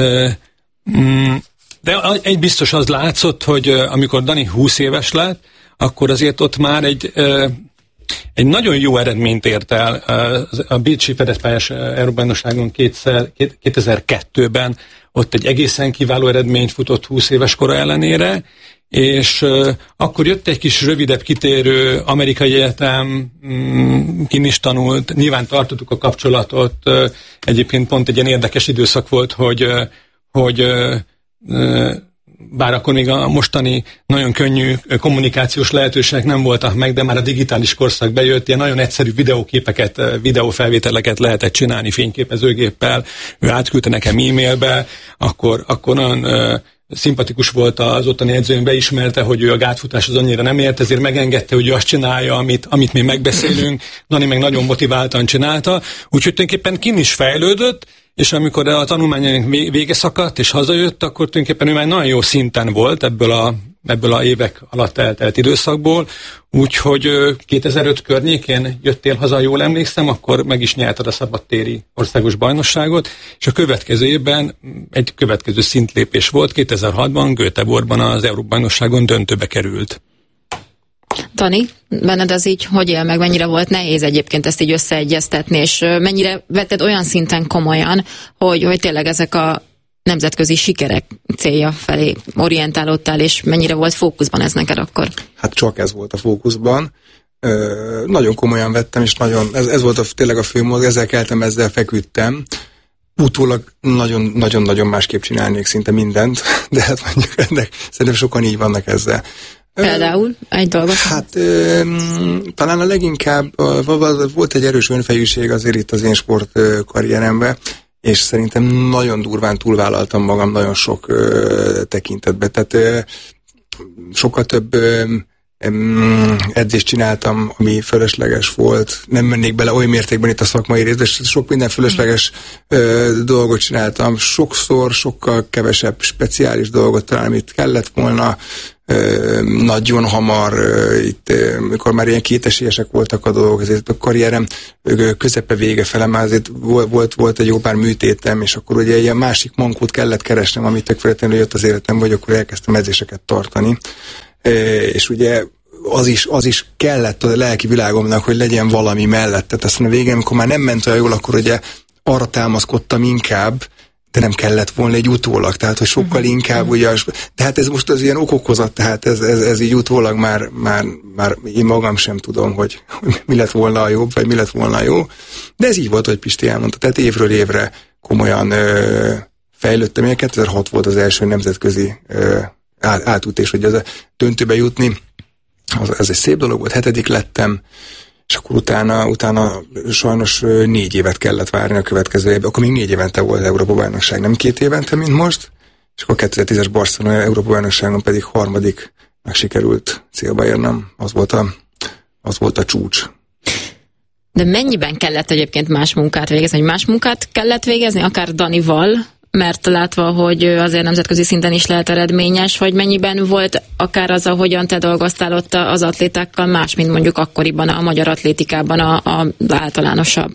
De egy biztos az látszott, hogy amikor Dani 20 éves lett, akkor azért ott már egy nagyon jó eredményt ért el a Bécsi fedezpályás Európa-bajnokságon 2002-ben, ott egy egészen kiváló eredményt futott 20 éves kora ellenére, és akkor jött egy kis rövidebb kitérő amerikai egyetem, kin is tanult, nyilván tartottuk a kapcsolatot, egyébként pont egy ilyen érdekes időszak volt, hogy bár akkor még a mostani nagyon könnyű kommunikációs lehetőségek nem voltak meg, de már a digitális korszak bejött, ilyen nagyon egyszerű videóképeket, videófelvételeket lehetett csinálni fényképezőgéppel, ő átküldte nekem e-mailbe, akkor nagyon szimpatikus volt az ottani edzőm, beismerte, hogy ő a gátfutáshoz annyira nem ért, ezért megengedte, hogy ő azt csinálja, amit mi megbeszélünk, Dani meg nagyon motiváltan csinálta, úgyhogy tulajdonképpen kin is fejlődött, és amikor a tanulmányának vége szakadt, és hazajött, akkor tulajdonképpen ő már nagyon jó szinten volt ebből a évek alatt eltelt időszakból, úgyhogy 2005 környékén jöttél haza, jól emlékszem, akkor meg is nyerted a szabadtéri országos bajnokságot, és a következő évben egy következő szintlépés volt, 2006-ban Göteborgban az Európa-bajnokságon döntőbe került. Dani, benned az így hogy él meg, mennyire volt nehéz egyébként ezt így összeegyeztetni, és mennyire vetted olyan szinten komolyan, hogy tényleg ezek a nemzetközi sikerek célja felé orientálódtál, és mennyire volt fókuszban ez neked akkor? Hát csak ez volt a fókuszban. Nagyon komolyan vettem, és ez volt tényleg a fő mód, ezzel keltem, ezzel feküdtem. Utólag nagyon-nagyon másképp csinálnék szinte mindent, de hát mondjuk ennek szerintem sokan így vannak ezzel. Például egy dolgot? Hát talán a leginkább volt egy erős önfejűség azért itt az én sportkarrieremben, és szerintem nagyon durván túlvállaltam magam nagyon sok tekintetben. Tehát sokkal több edzést csináltam, ami fölösleges volt. Nem mennék bele oly mértékben itt a szakmai részbe, és sok minden fölösleges dolgot csináltam. Sokszor sokkal kevesebb speciális dolgot talán, amit kellett volna. Nagyon hamar, itt, mikor már ilyen kétesélyesek voltak a dolgok, ezért a karrierem közepe vége fele, már azért volt egy jó pár műtétem, és akkor ugye ilyen másik mankót kellett keresnem, amit tök feltétlenül jött az életem, vagy akkor elkezdtem edzéseket tartani. És ugye az is kellett a lelki világomnak, hogy legyen valami mellett. Tehát aztán a végén, amikor már nem ment olyan jól, akkor ugye arra támaszkodtam inkább, de nem kellett volna egy utólag, tehát hogy sokkal inkább ugye, tehát ez most az ilyen okokozat, tehát ez így utólag már én magam sem tudom, hogy mi lett volna a jobb, vagy mi lett volna a jó, de ez így volt, hogy Pisti elmondta, tehát évről évre komolyan fejlődtem, én 2006 volt az első nemzetközi átütés, hogy az a döntőbe jutni, ez egy szép dolog volt, 7. lettem, és akkor utána sajnos 4 évet kellett várni a következő évben. Akkor még 4 évente volt Európa-bajnokság, nem 2 évente, mint most, és akkor 2010-es Barcelona Európa-bajnokságon pedig 3. sikerült célba érnem. Az volt a csúcs. De mennyiben kellett egyébként más munkát végezni? Más munkát kellett végezni, akár Danival, mert látva, hogy azért nemzetközi szinten is lehet eredményes, vagy mennyiben volt akár az, ahogyan te dolgoztál ott az atlétákkal más, mint mondjuk akkoriban a magyar atlétikában az általánosabb?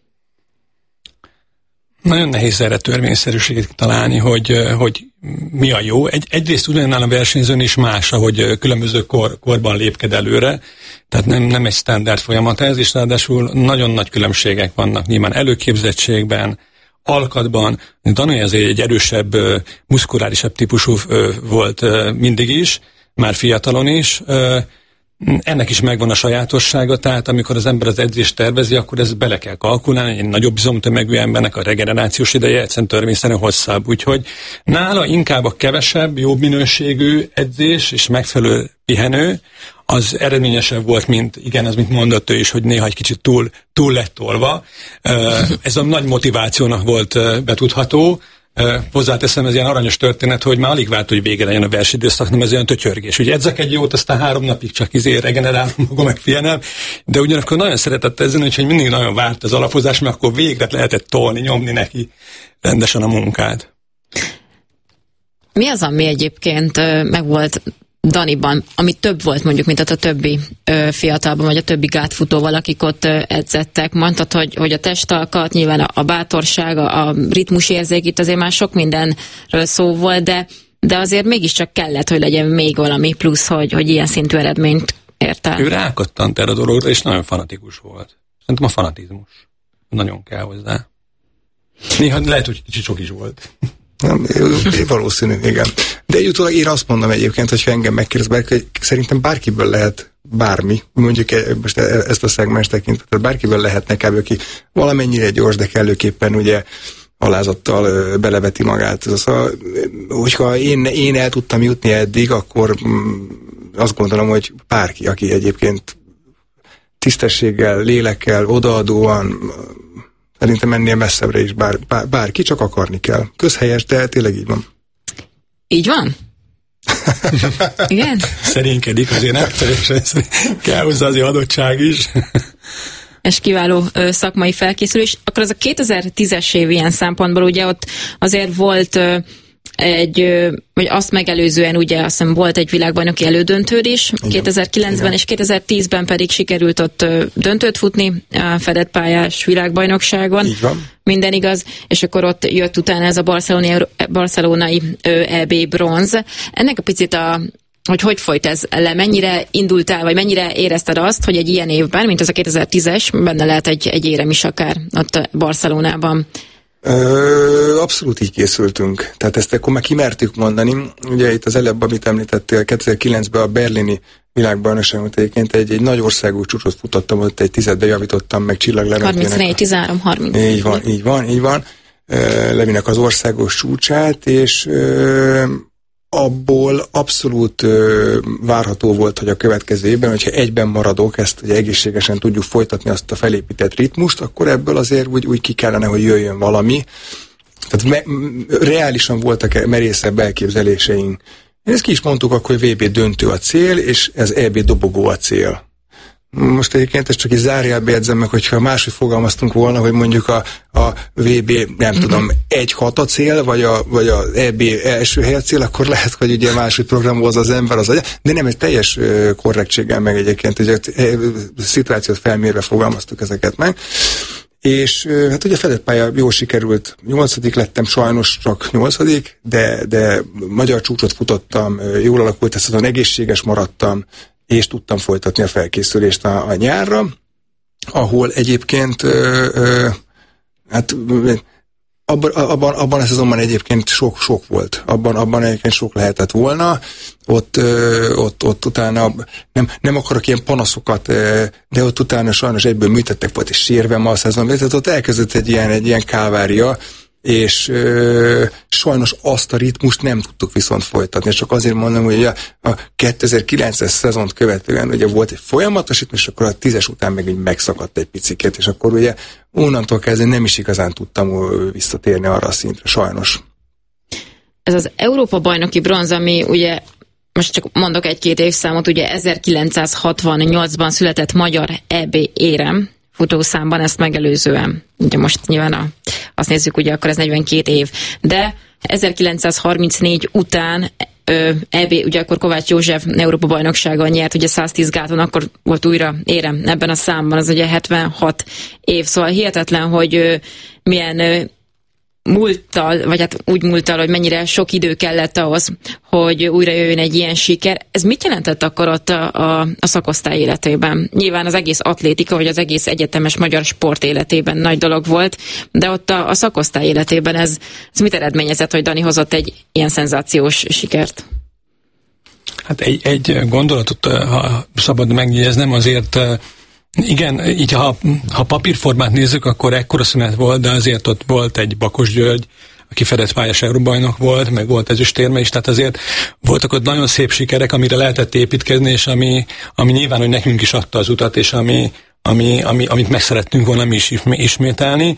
Nagyon nehéz erre törvényszerűséget találni, hogy mi a jó. Egyrészt ugyanannál a versenyzőn is más, ahogy különböző korban lépked előre, tehát nem egy standard folyamat ez, és ráadásul nagyon nagy különbségek vannak nyilván előképzettségben, alkatban. Dani azért egy erősebb, muszkulárisabb típusú volt mindig is, már fiatalon is. Ennek is megvan a sajátossága, tehát amikor az ember az edzést tervezi, akkor ezt bele kell kalkulálni, egy nagyobb izomtömegű embernek a regenerációs ideje egyszerűen törvényszerűen hosszabb. Úgyhogy nála inkább a kevesebb, jobb minőségű edzés és megfelelő pihenő, az eredményesebb volt, mint mondott ő is, hogy néha egy kicsit túl lett tolva. Ez a nagy motivációnak volt betudható. Hozzáteszem, ez ilyen aranyos történet, hogy már alig várt, hogy vége legyen a versenyidőszak, nem ez olyan tötyörgés. Ugye edzek egy jót, aztán 3 napig csak regenerálom magam, meg pihenem, de ugyanakkor nagyon szeretett ezen, úgyhogy mindig nagyon várt az alapozás, mert akkor végre lehetett tolni, nyomni neki rendesen a munkát. Mi az, ami egyébként megvolt Daniban, ami több volt mondjuk, mint a többi fiatalban, vagy a többi gátfutóval, akik ott edzettek? Mondtad, hogy a testalkat, nyilván a bátorság, a ritmusérzék, itt azért már sok mindenről szó volt, de azért mégiscsak kellett, hogy legyen még valami plusz, hogy ilyen szintű eredményt ért el. Ő rákattant erre a dologra, és nagyon fanatikus volt. Szerintem a fanatizmus. Nagyon kell hozzá. Néha lehet, hogy kicsit sok is volt. Nem, valószínű, igen. De egyúttal én azt mondom egyébként, hogy engem megkérdez, hogy szerintem bárkiből lehet bármi, mondjuk most ezt a szegmens tekintve, bárkiből lehetne kb. Aki valamennyire gyors, de kellőképpen ugye alázattal beleveti magát. Szóval, hogyha én el tudtam jutni eddig, akkor azt gondolom, hogy bárki, aki egyébként tisztességgel, lélekkel, odaadóan, szerintem ennél messzebbre is bárki, csak akarni kell. Közhelyes, de tényleg így van. Így van? Igen? Szerénykedik azért nem teljesen. Kell hozzá azért adottság is. És kiváló szakmai felkészülés. Akkor az a 2010-es év ilyen szempontból, ugye ott azért volt vagy azt megelőzően ugye azt hiszem volt egy világbajnoki elődöntőd is, 2009-ben és 2010-ben pedig sikerült ott döntőt futni a fedett pályás világbajnokságon. Így van. Minden igaz, és akkor ott jött utána ez a barcelonai EB bronz. Ennek a picit hogy folyt ez le, mennyire indultál, vagy mennyire érezted azt, hogy egy ilyen évben, mint az a 2010-es, benne lehet egy érem is akár ott Barcelonában? Abszolút így készültünk. Tehát ezt akkor már kimertük mondani. Ugye itt az előbb, amit említettél, 2009-ben a berlini világbajnokságon egyébként egy nagy országú csúcsot futottam, ott egy 10-et javítottam meg Csillag-Levinek. 34-13-30. Így van. Levinek az országos csúcsát, és abból abszolút várható volt, hogy a következő évben, hogyha egyben maradok, ezt ugye egészségesen tudjuk folytatni azt a felépített ritmust, akkor ebből azért úgy ki kellene, hogy jöjjön valami. Tehát reálisan voltak merészebb elképzeléseink. Ezt ki is mondtuk akkor, hogy VB döntő a cél, és ez EB dobogó a cél. Most egyébként ezt csak így zárójelbe jegyzem meg, hogyha máshogy fogalmaztunk volna, hogy mondjuk a VB, nem tudom, 1-6 a cél, vagy a EB első hely a cél, akkor lehet, hogy ugye máshogy programozza az ember de nem, egy teljes korrektséggel meg egyébként, ugye szituációt felmérve fogalmaztuk ezeket meg. És hát ugye fedett pálya jól sikerült, 8. lettem, sajnos csak 8, de magyar csúcsot futottam, jól alakult, ezt azon egészséges maradtam, és tudtam folytatni a felkészülést a nyárra, ahol egyébként hát abban a szezonban egyébként sok volt. Abban egyébként sok lehetett volna. Ott utána nem akarok ilyen panaszokat, de ott utána sajnos egyből műtettek volt, és sérve ma a szezonban. Tehát ott elkezdett egy ilyen kávária, és sajnos azt a ritmust nem tudtuk viszont folytatni. Csak azért mondom, hogy a 2009-es szezont követően ugye volt egy folyamatos ritmus, és akkor a 10-es után meg így megszakadt egy picikét, és akkor ugye onnantól kezdve nem is igazán tudtam visszatérni arra a szintre, sajnos. Ez az Európa-bajnoki bronz, ami ugye, most csak mondok egy-két évszámot, ugye 1968-ban született magyar EB érem futószámban, ezt megelőzően. Ugye most nyilván azt nézzük, ugye akkor ez 42 év. De 1934 után EB, ugye akkor Kovács József Európa-bajnokságon nyert, ugye 110 gáton, akkor volt újra érem ebben a számban, az ugye 76 év. Szóval hihetetlen, hogy milyen múlttal, vagy hát úgy múlttal, hogy mennyire sok idő kellett ahhoz, hogy újra jöjjön egy ilyen siker. Ez mit jelentett akkor ott a szakosztály életében? Nyilván az egész atlétika, vagy az egész egyetemes magyar sport életében nagy dolog volt, de ott a szakosztály életében ez mit eredményezett, hogy Dani hozott egy ilyen szenzációs sikert? Hát egy gondolatot, ha szabad megjegyeznem, azért igen, így ha papírformát nézzük, akkor ekkora szünet volt, de azért ott volt egy Bakos György, aki fedett pályás euróbajnok volt, meg volt ezüstérme is, tehát azért voltak ott nagyon szép sikerek, amire lehetett építkezni, és ami nyilván, hogy nekünk is adta az utat, és amit meg szerettünk volna mi is ismételni.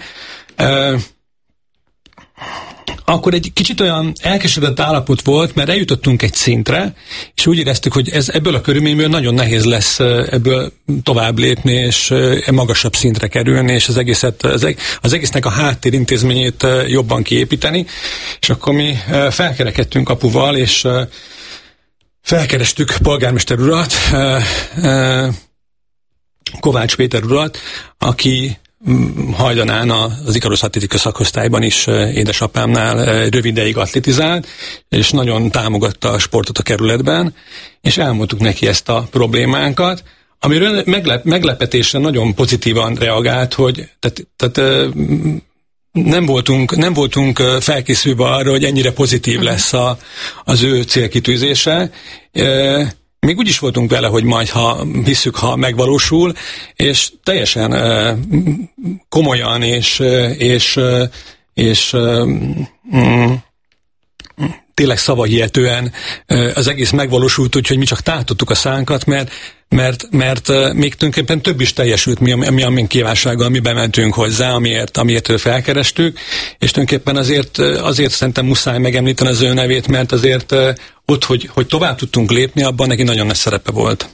Akkor egy kicsit olyan elkeseredett állapot volt, mert eljutottunk egy szintre, és úgy éreztük, hogy ebből a körülményből nagyon nehéz lesz ebből tovább lépni, és magasabb szintre kerülni, és az egésznek a háttérintézményét jobban kiépíteni. És akkor mi felkerekedtünk apuval, és felkerestük polgármester urat, Kovács Péter urat, aki hajdanán az Ikarusz atlétika szakosztályban is édesapámnál rövid ideig atlétizált, és nagyon támogatta a sportot a kerületben, és elmondtuk neki ezt a problémánkat, amiről meglepetésre nagyon pozitívan reagált, hogy tehát nem voltunk felkészülve arra, hogy ennyire pozitív lesz az ő célkitűzése. Még úgy is voltunk vele, hogy majd, ha hiszük, ha megvalósul, és teljesen komolyan és tényleg szavahihetően az egész megvalósult, úgyhogy mi csak tátottuk a szánkat, mert még tulajdonképpen több is teljesült, mi a kívánsággal mi bementünk hozzá, amiért felkerestük, és tulajdonképpen azért szerintem muszáj megemlíteni az ő nevét, mert azért ott, hogy tovább tudtunk lépni, abban neki nagyon nagy szerepe volt.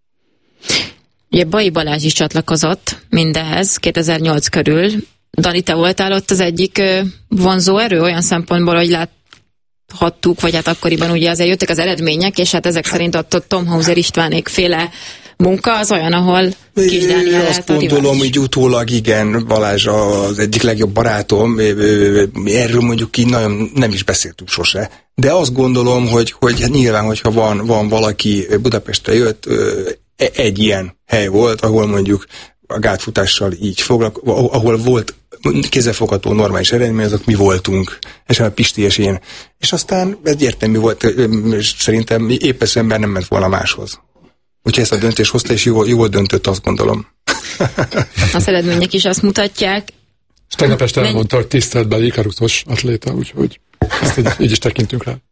Ugye Bai Balázs is csatlakozott mindehez 2008 körül. Dani, te voltál ott az egyik vonzó erő olyan szempontból, hogy láthattuk, vagy hát akkoriban ugye azért jöttek az eredmények, és hát ezek szerint ott Tom Hauser Istvánék féle munka az olyan, ahol Kis Dániel azt gondolom, hogy utólag igen, Balázs az egyik legjobb barátom, erről mondjuk így nagyon nem is beszéltünk sose, de azt gondolom, hogy nyilván, hogyha van valaki Budapestre jött, egy ilyen hely volt, ahol mondjuk a gátfutással így ahol volt kézzelfogható normális eredmény, azok mi voltunk, és a Pisti és én. És aztán ez értelmű volt, szerintem épp ez ember nem ment volna máshoz. Úgyhogy ezt a döntést hozta, és jól döntött, azt gondolom. Az eredmények is azt mutatják. És tegnap este elmondta, hogy tiszteletbeli ikaruszos atléta, úgyhogy ezt így is tekintünk rá.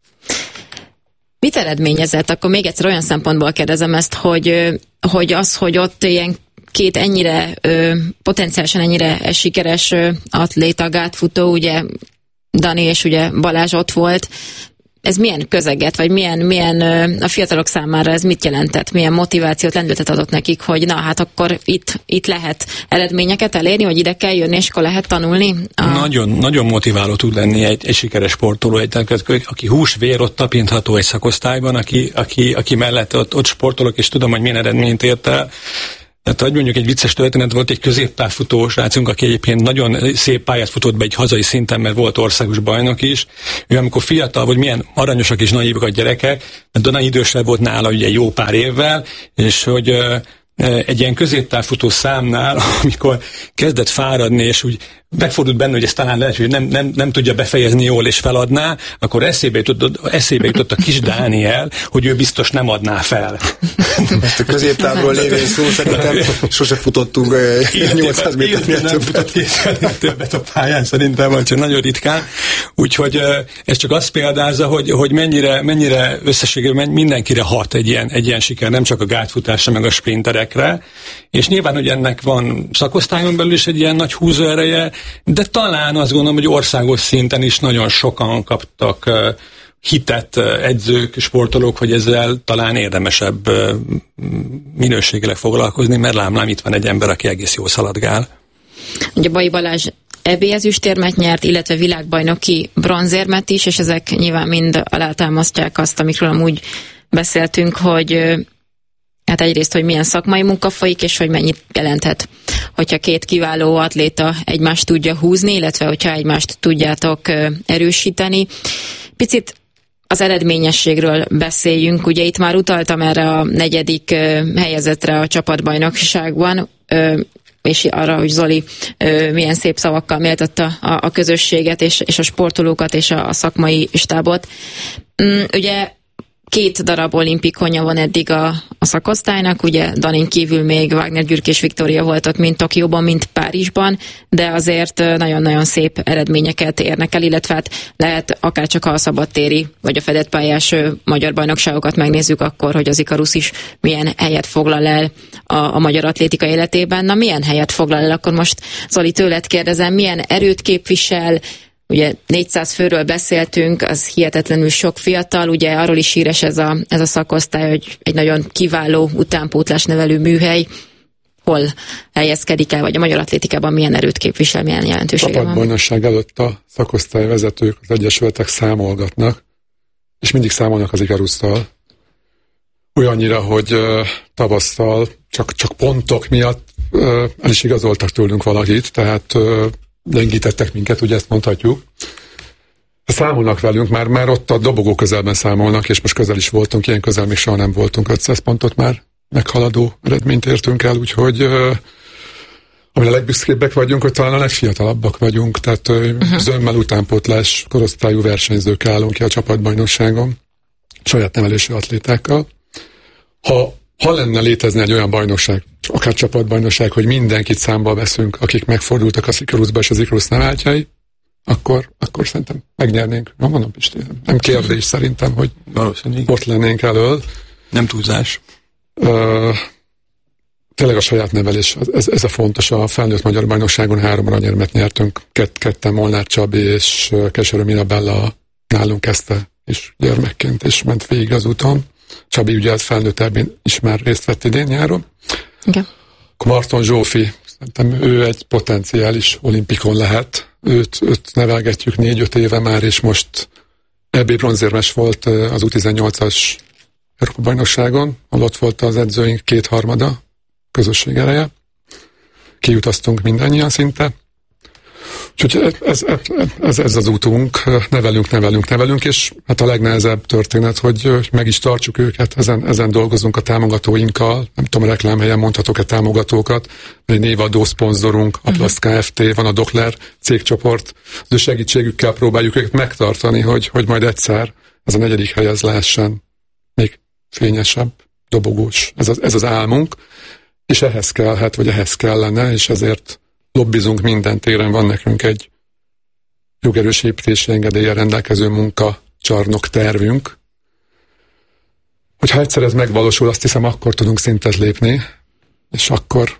Mit eredményezett? Akkor még egyszer olyan szempontból kérdezem ezt, hogy ott ilyen két ennyire, potenciálisan ennyire sikeres atléta, gátfutó, ugye Dani és ugye Balázs ott volt. Ez milyen közeget, vagy milyen a fiatalok számára ez mit jelentett? Milyen motivációt, lendületet adott nekik, hogy na hát akkor itt lehet eredményeket elérni, hogy ide kell jönni, és akkor lehet tanulni? Nagyon, nagyon motiváló tud lenni egy sikeres sportoló, aki hús-vér ott tapintható egy szakosztályban, aki mellett ott sportolok, és tudom, hogy milyen eredményt ért el. Tehát, hogy mondjuk egy vicces történet, volt egy középtávfutó srácunk, aki egyébként nagyon szép pályát futott be egy hazai szinten, mert volt országos bajnok is. Ő amikor fiatal, vagy milyen aranyosak és naívak a gyerekek, de nagyon idősebb volt nála ugye jó pár évvel, és hogy egy ilyen középtávfutó számnál, amikor kezdett fáradni, és úgy megfordult benne, hogy ez talán lehet, hogy nem tudja befejezni jól és feladná, akkor eszébe jutott a kis Dániel, hogy ő biztos nem adná fel. Ezt a középtávról lévén szó szerintem sose futottunk 800 méternél többet a pályán, szerintem van, csak nagyon ritkán. Úgyhogy ez csak azt példázza, hogy mennyire összességében mindenkire hat egy ilyen siker, nem csak a gátfutásra, meg a sprinterekre. És nyilván, hogy ennek van szakosztályon belül is egy ilyen nagy húzóereje, de talán azt gondolom, hogy országos szinten is nagyon sokan kaptak hitet edzők, sportolók, hogy ezzel talán érdemesebb minőségileg foglalkozni, mert lám itt van egy ember, aki egész jól szaladgál. Ugye Bai Balázs EB ezüstérmet nyert, illetve világbajnoki bronzérmet is, és ezek nyilván mind alátámasztják azt, amikről amúgy beszéltünk, hogy hát egyrészt, hogy milyen szakmai munka folyik, és hogy mennyit jelenthet, hogyha két kiváló atléta egymást tudja húzni, illetve hogyha egymást tudjátok erősíteni. Picit az eredményességről beszéljünk. Ugye itt már utaltam erre a 4. helyezetre a csapatbajnokságban, és arra, hogy Zoli milyen szép szavakkal méltatta a közösséget, és a sportolókat, és a szakmai stábot. Ugye 2 darab olimpikonja van eddig a szakosztálynak, ugye Danin kívül még Wagner Gyürk és Viktória volt ott, mind Tokióban, mind Párizsban, de azért nagyon-nagyon szép eredményeket érnek el, illetve hát lehet akárcsak a szabadtéri, vagy a fedett pályás magyar bajnokságokat megnézzük akkor, hogy az Ikarus is milyen helyet foglal el a magyar atlétika életében. Na, milyen helyet foglal el? Akkor most Zoli, tőled kérdezem, milyen erőt képvisel? Ugye 400 főről beszéltünk, az hihetetlenül sok fiatal, ugye arról is híres ez a szakosztály, hogy egy nagyon kiváló utánpótlás nevelő műhely. Hol helyezkedik el, vagy a magyar atlétikában milyen erőt képvisel, milyen jelentősége van? Csapatbajnokság előtt a szakosztály vezetők, az egyesületek számolgatnak, és mindig számolnak az Ikarusszal. Olyannyira, hogy tavasszal csak pontok miatt el is igazoltak tőlünk valakit, tehát gyengítettek minket, ugye ezt mondhatjuk. Számolnak velünk, már ott a dobogó közelben számolnak, és most közel is voltunk, ilyen közel még soha nem voltunk, 500 pontot már meghaladó eredményt értünk el, úgyhogy amire a legbüszkébbek vagyunk, hogy talán a legfiatalabbak vagyunk, tehát zömmel utánpótlás korosztályú versenyzők állunk ki a csapatbajnokságon, saját nevelésű atlétákkal. Ha létezne egy olyan bajnokság, akár csapatbajnokság, hogy mindenkit számba veszünk, akik megfordultak az Ikarusba és az Ikarus neváltjai, akkor szerintem megnyernénk. Mondom, Pisti, nem kérdés szerintem, hogy ott lennénk elől. Nem túlzás. Tényleg a saját nevelés, ez a fontos. A felnőtt magyar bajnokságon 3 aranyérmet nyertünk, ketten Molnár Csabi és Keserő Mirabella nálunk kezdte is gyermekként, és ment végig az úton. Csabi ugye az felnőtt ebbén is már részt vett idén nyáron. Igen. Marton Zsófi, szerintem ő egy potenciális olimpikon lehet. Őt nevelgetjük 4-5 éve már, és most EB bronzérmes volt az U18-as Európa-bajnokságon, ahol ott volt az edzőink 2/3 közösség ereje. Kijutaztunk mindannyian szinte. Úgyhogy ez az útunk, nevelünk, és hát a legnehezebb történet, hogy meg is tartsuk őket, ezen dolgozunk a támogatóinkkal, nem tudom, a reklámhelyen mondhatok-e támogatókat, egy névadó szponzorunk, a Plasz Kft., van a Dokler cégcsoport, az ő segítségükkel próbáljuk őket megtartani, hogy majd egyszer ez a 4. helyez lehessen még fényesebb, dobogós. Ez az álmunk, és ehhez kellene, és ezért lobbizunk minden téren, van nekünk egy jogerős építési engedéllyel rendelkező munkacsarnok tervünk. Hogyha egyszer ez megvalósul, azt hiszem, akkor tudunk szintet lépni, és akkor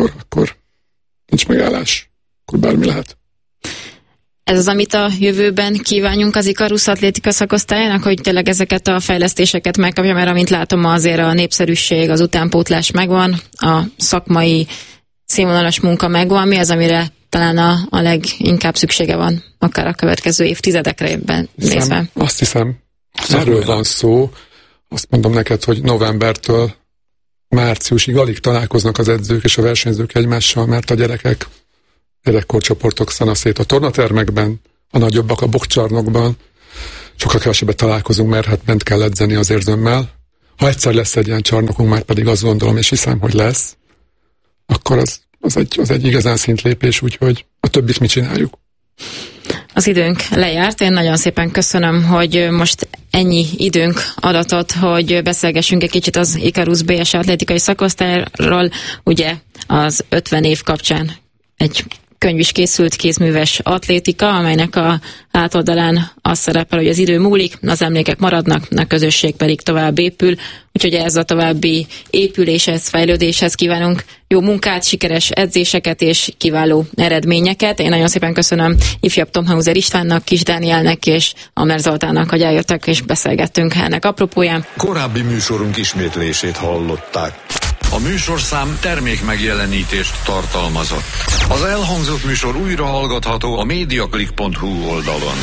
nincs megállás, akkor bármi lehet. Ez az, amit a jövőben kívánjunk az Ikarus atlétika szakosztályának, hogy tényleg ezeket a fejlesztéseket megkapja, mert amint látom, azért a népszerűség, az utánpótlás megvan, a szakmai színvonalas munka megvan. Mi az, amire talán a leginkább szüksége van, akár a következő évtizedekre nézve? Azt hiszem, erről van szó. Azt mondom neked, hogy novembertől márciusig alig találkoznak az edzők és a versenyzők egymással, mert a gyerekkorcsoportok szanaszét a tornatermekben, a nagyobbak a boxcsarnokban, sokkal kevesebbet találkozunk, mert hát bent kell edzeni az érzőmmel. Ha egyszer lesz egy ilyen csarnokunk, már pedig azt gondolom és hiszem, hogy lesz, akkor az egy igazán szintlépés, úgyhogy a többit mi csináljuk. Az időnk lejárt. Én nagyon szépen köszönöm, hogy most ennyi időnk adatot, hogy beszélgessünk egy kicsit az Ikarus BS atlétikai szakosztályról. Ugye az 50 év kapcsán egy könyv is készült, Kézműves atlétika, amelynek a hátoldalán az szerepel, hogy az idő múlik, az emlékek maradnak, a közösség pedig tovább épül, úgyhogy ez a további épüléshez, fejlődéshez kívánunk jó munkát, sikeres edzéseket és kiváló eredményeket. Én nagyon szépen köszönöm ifjabb Tomhauser Istvánnak, Kis Dánielnek és Amer Zoltánnak, hogy eljöttek és beszélgettünk ennek apropóján. Korábbi műsorunk ismétlését hallották. A műsorszám termékmegjelenítést tartalmazott. Az elhangzott műsor újra hallgatható a mediaclick.hu oldalon.